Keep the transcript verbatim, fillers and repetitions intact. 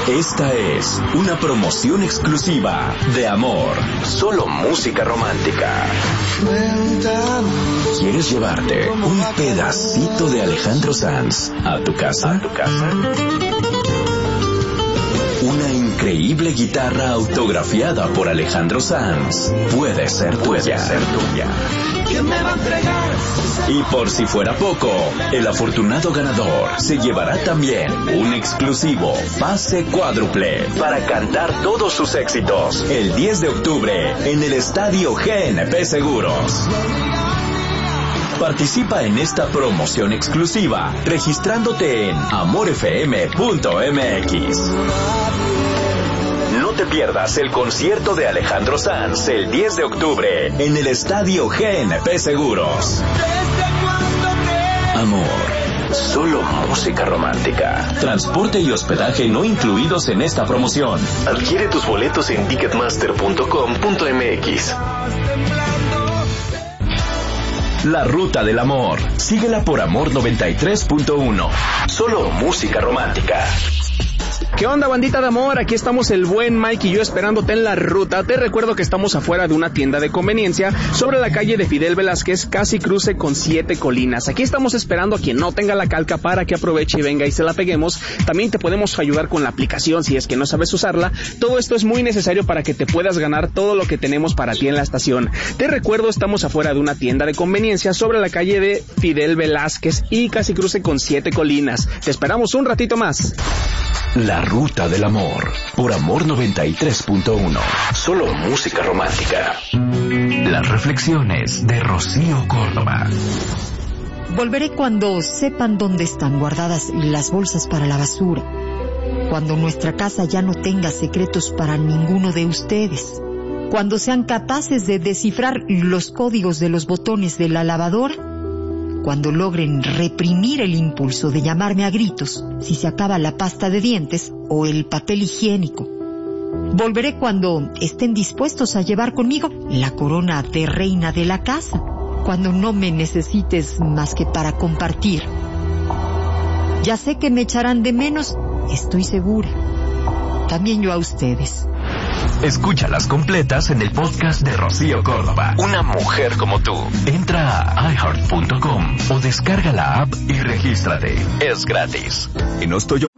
Esta es una promoción exclusiva de Amor. Solo música romántica. ¿Quieres llevarte un pedacito de Alejandro Sanz a tu casa? ¿A tu casa? Una increíble guitarra autografiada por Alejandro Sanz puede ser tuya. Puede ser tuya. ¿Quién me va a entregar? Y por si fuera poco, el afortunado ganador se llevará también un exclusivo pase cuádruple para cantar todos sus éxitos el diez de octubre en el Estadio G N P Seguros. Participa en esta promoción exclusiva registrándote en amor f m punto m x. No te pierdas el concierto de Alejandro Sanz el diez de octubre en el Estadio G N P Seguros. Amor, solo música romántica. Transporte y hospedaje no incluidos en esta promoción. Adquiere tus boletos en ticketmaster punto com punto m x. La Ruta del Amor. Síguela por Amor noventa y tres punto uno. Solo música romántica. ¿Qué onda, bandita de amor? Aquí estamos el buen Mike y yo esperándote en la ruta. Te recuerdo que estamos afuera de una tienda de conveniencia sobre la calle de Fidel Velázquez, casi cruce con Siete Colinas. Aquí estamos esperando a quien no tenga la calca para que aproveche y venga y se la peguemos. También te podemos ayudar con la aplicación si es que no sabes usarla. Todo esto es muy necesario para que te puedas ganar todo lo que tenemos para ti en la estación. Te recuerdo, estamos afuera de una tienda de conveniencia sobre la calle de Fidel Velázquez y casi cruce con Siete Colinas. Te esperamos un ratito más. La Ruta del Amor, por Amor noventa y tres punto uno. Solo música romántica. Las reflexiones de Rocío Córdoba. Volveré cuando sepan dónde están guardadas las bolsas para la basura. Cuando nuestra casa ya no tenga secretos para ninguno de ustedes. Cuando sean capaces de descifrar los códigos de los botones de la lavadora. Cuando logren reprimir el impulso de llamarme a gritos si se acaba la pasta de dientes o el papel higiénico. Volveré cuando estén dispuestos a llevar conmigo la corona de reina de la casa, cuando no me necesites más que para compartir. Ya sé que me echarán de menos, estoy segura. También yo a ustedes. Escúchalas completas en el podcast de Rocío Córdoba. Una mujer como tú. Entra a i heart punto com o descarga la app y regístrate. Es gratis. Y no estoy yo.